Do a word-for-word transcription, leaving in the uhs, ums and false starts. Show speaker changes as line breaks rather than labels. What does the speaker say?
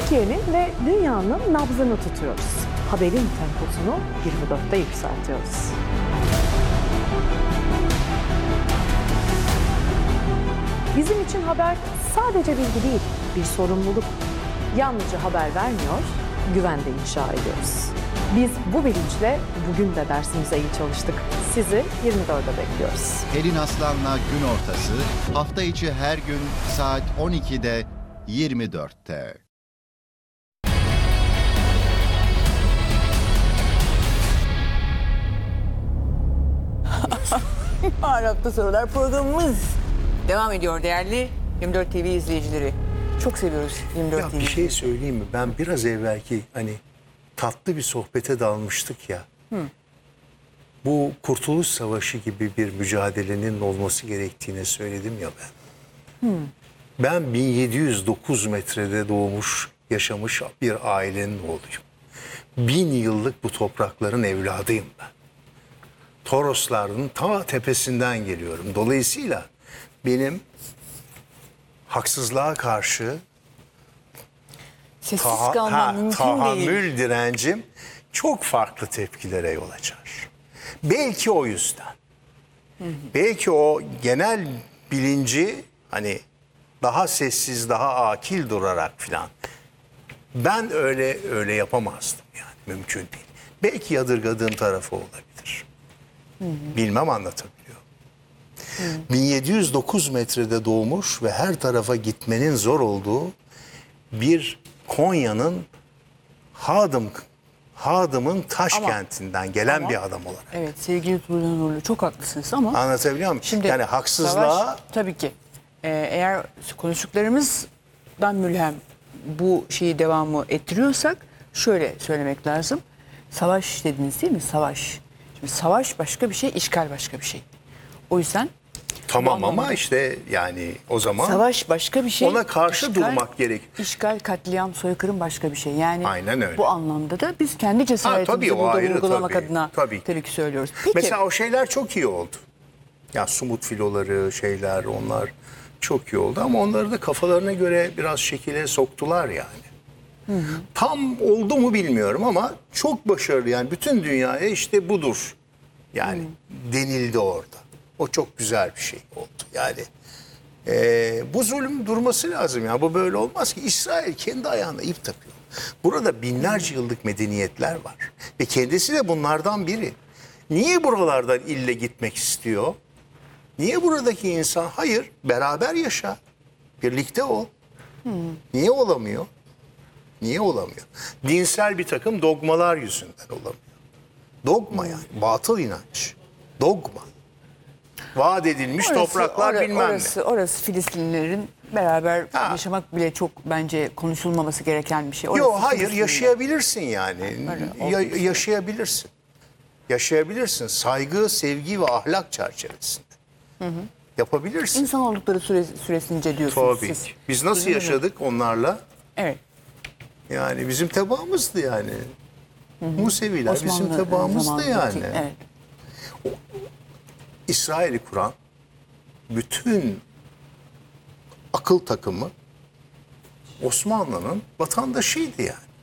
Türkiye'nin ve dünyanın nabzını tutuyoruz. Haberin temposunu yirmi dörtte yükseltiyoruz. Bizim için haber sadece bilgi değil, bir sorumluluk. Yalnızca haber vermiyor, güven de inşa ediyoruz. Biz bu bilinçle bugün de dersimize iyi çalıştık. Sizi yirmi dörde bekliyoruz.
Pelin Aslan'la Gün Ortası hafta içi her gün saat on ikide yirmi dörtte.
Her hafta sorular programımız devam ediyor değerli yirmi dört T V izleyicileri. Çok seviyoruz yirmi dört
Ya
T V.
bir şey söyleyeyim mi? Ben biraz evvelki hani tatlı bir sohbete dalmıştık ya. Hı. Bu Kurtuluş Savaşı gibi bir mücadelenin olması gerektiğini söyledim ya ben. Hı. Ben bin yedi yüz dokuz metrede doğmuş, yaşamış bir ailenin oğluyum. Bin yıllık bu toprakların evladıyım ben. Torosların ta tepesinden geliyorum. Dolayısıyla benim haksızlığa karşı
Sessiz
taha-
kalmam
ha,
mümkün
tahammül
değil.
direncim çok farklı tepkilere yol açar. Belki o yüzden. Hı hı. Belki o genel bilinci hani daha sessiz, daha akil durarak filan. Ben öyle öyle yapamazdım yani, mümkün değil. Belki yadırgadığım tarafı olabilir. Hı hı. Bilmem anlatabiliyor. Hı. bin yedi yüz dokuz metrede doğmuş ve her tarafa gitmenin zor olduğu bir Konya'nın Hadım Hadım'ın Taşkent'inden gelen
ama,
bir adam olarak.
Evet sevgili Tuğrul Nurlu çok haklısınız ama.
Anlatabiliyor muyum?
Şimdi
yani haksızlığa.
Savaş, tabii ki ee, eğer konuştuklarımızdan mülhem bu şeyi devamı ettiriyorsak şöyle söylemek lazım. Savaş dediniz değil mi? Savaş. Şimdi savaş başka bir şey, işgal başka bir şey. O yüzden
Tamam ama işte yani o zaman
savaş başka bir şey.
Ona karşı
işgal,
durmak gerek.
İşgal, katliam, soykırım başka bir şey. Yani
aynen öyle.
Bu anlamda da biz kendi cesaretimizi
Ha, tabii,
burada
ayrı,
vurgulamak
tabii,
adına
tabii.
tabii ki söylüyoruz. Peki.
Mesela o şeyler çok iyi oldu. Ya sumut filoları, şeyler, onlar çok iyi oldu ama onları da kafalarına göre biraz şekile soktular yani. Hı hı. Tam oldu mu bilmiyorum ama çok başarılı yani, bütün dünyaya işte budur yani hı. denildi orada. O çok güzel bir şey oldu yani. E, bu zulüm durması lazım ya, bu böyle olmaz ki. İsrail kendi ayağına ip takıyor. Burada binlerce yıllık medeniyetler var ve kendisi de bunlardan biri. Niye buralardan ille gitmek istiyor? Niye buradaki insan hayır beraber yaşa, birlikte ol? Hmm. Niye olamıyor? Niye olamıyor? Dinsel bir takım dogmalar yüzünden olamıyor. Dogma hmm. yani, batıl inanç. Dogma. Vaat edilmiş orası, topraklar or bilmem
orası,
ne.
Orası Filistinlilerin beraber ha. yaşamak bile çok bence konuşulmaması gereken bir şey. Yok
hayır, yaşayabilirsin yani. Ya, yaşayabilirsin. Yaşayabilirsin. Saygı, sevgi ve ahlak çerçevesinde. Hı hı. Yapabilirsin.
İnsan oldukları süre, süresince diyorsunuz
Tabii.
siz.
Biz nasıl Değil yaşadık mi? onlarla?
Evet.
Yani bizim tebaamızdı yani. Hı hı. Museviler
Osmanlı
bizim tebaamızdı yani.
Evet.
O, İsrail'i kuran bütün akıl takımı Osmanlı'nın vatandaşıydı yani.